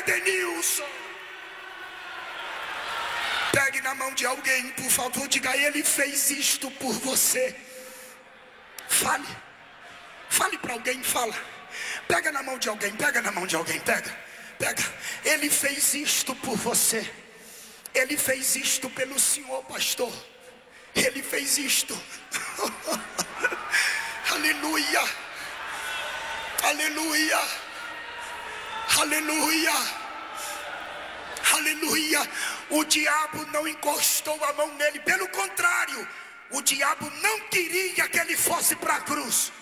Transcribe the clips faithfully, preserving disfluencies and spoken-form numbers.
Denilson. Pegue na mão de alguém, por favor, diga: ele fez isto por você. Fale, fale para alguém, fala. Pega na mão de alguém, pega na mão de alguém, pega, pega. Ele fez isto por você. Ele fez isto pelo senhor, pastor. Ele fez isto. Aleluia, aleluia, aleluia, aleluia. O diabo não encostou a mão nele, pelo contrário, o diabo não queria que ele fosse para a cruz.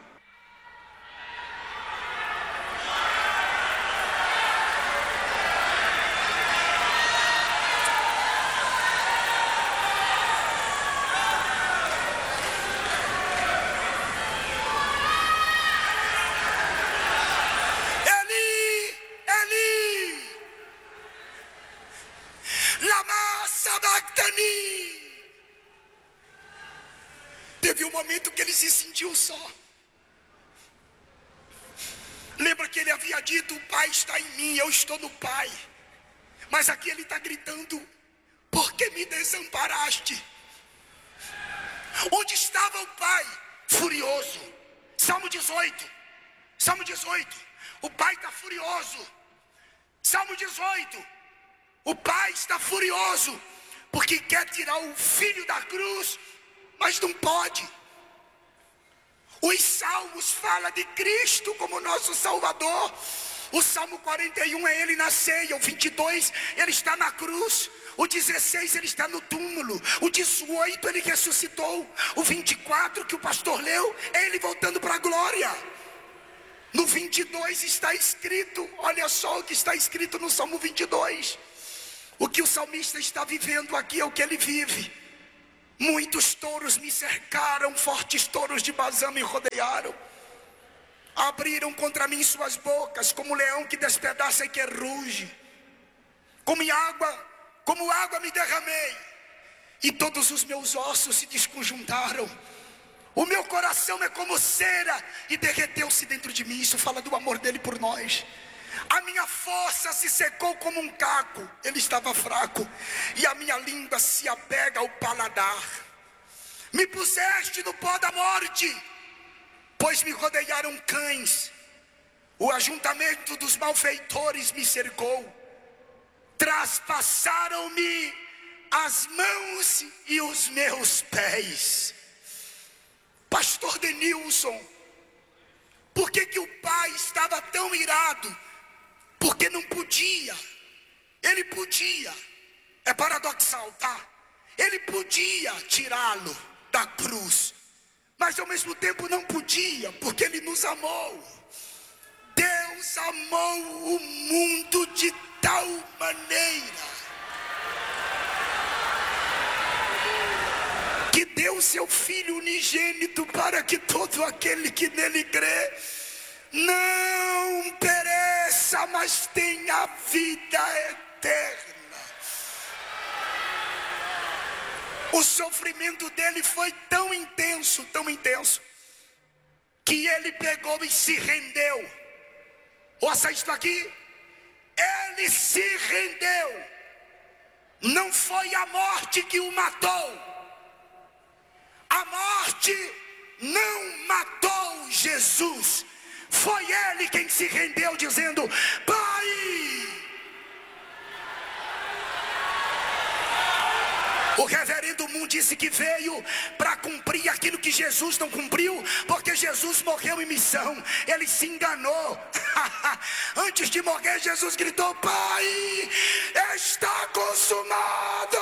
Teve um momento que ele se sentiu só. Lembra que ele havia dito: o Pai está em mim, eu estou no Pai. Mas aqui ele está gritando: por que me desamparaste? Onde estava o Pai? Furioso. Salmo dezoito. Salmo dezoito. O Pai está furioso. Salmo dezoito. O Pai está furioso porque quer tirar o filho da cruz, mas não pode. Os salmos falam de Cristo como nosso Salvador. O Salmo quarenta e um é ele na ceia. O vinte e dois, ele está na cruz. O dezesseis, ele está no túmulo. O dezoito, ele ressuscitou. O vinte e quatro, que o pastor leu, é ele voltando para a glória. No vinte e dois está escrito, olha só o que está escrito no Salmo vinte e dois. O que o salmista está vivendo aqui é o que ele vive. Muitos touros me cercaram, fortes touros de Bazã me rodearam. Abriram contra mim suas bocas, como leão que despedaça e que ruge. Como água, como água me derramei, e todos os meus ossos se desconjuntaram. O meu coração é como cera e derreteu-se dentro de mim. Isso fala do amor dele por nós. A minha força se secou como um caco. Ele estava fraco. E a minha língua se apega ao paladar. Me puseste no pó da morte, pois me rodearam cães. O ajuntamento dos malfeitores me cercou. Traspassaram-me as mãos e os meus pés. Pastor Denilson, por que que o pai estava tão irado? Porque não podia. Ele podia. É paradoxal, tá? Ele podia tirá-lo da cruz, mas ao mesmo tempo não podia, porque ele nos amou. Deus amou o mundo de tal maneira que deu seu Filho unigênito, para que todo aquele que nele crê não pereça, mas tenha vida eterna. O sofrimento dele foi tão intenso, tão intenso, que ele pegou e se rendeu. Ouça isto aqui. Ele se rendeu. Não foi a morte que o matou. A morte não matou Jesus. Foi ele quem se rendeu, dizendo: Pai. O reverendo Moon disse que veio para cumprir aquilo que Jesus não cumpriu, porque Jesus morreu em missão. Ele se enganou. Antes de morrer, Jesus gritou: Pai, está consumado.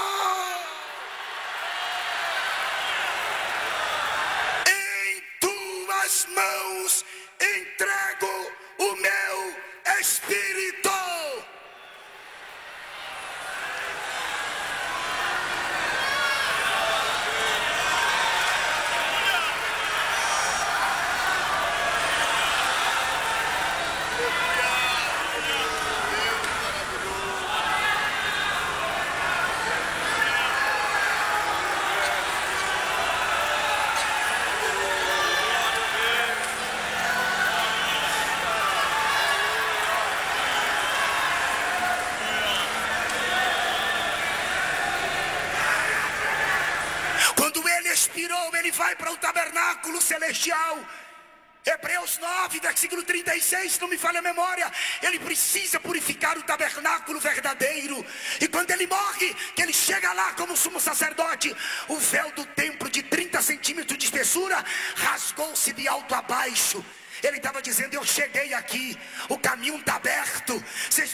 Em tuas mãos entrego o meu espírito. expirou, ele vai para o tabernáculo celestial. Hebreus nove, versículo trinta e seis, não me falha a memória. Ele precisa purificar o tabernáculo verdadeiro. E quando ele morre, que ele chega lá como sumo sacerdote, o véu do templo de trinta centímetros de espessura rasgou-se de alto a baixo. Ele estava dizendo: eu cheguei aqui, o caminho está aberto. Vocês...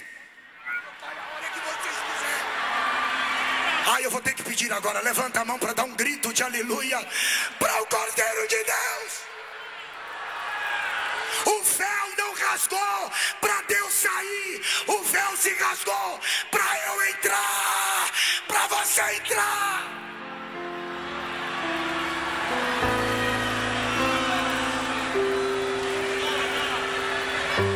Ah, eu vou ter que pedir agora, levanta a mão para dar um grito de aleluia para o Cordeiro de Deus. O véu não rasgou para Deus sair, o véu se rasgou para eu entrar, para você entrar.